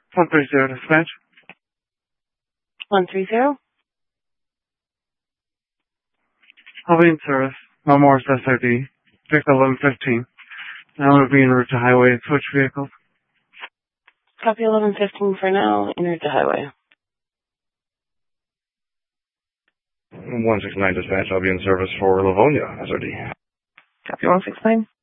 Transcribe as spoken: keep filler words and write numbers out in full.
one three zero dispatch. one three zero. I'll be in service. Morris S R D. Vehicle eleven fifteen. Now I'm going to be en route to highway and switch vehicles. Copy eleven fifteen for now. En route to highway. one six nine dispatch, I'll be in service for Livonia, S R D. Copy one six nine.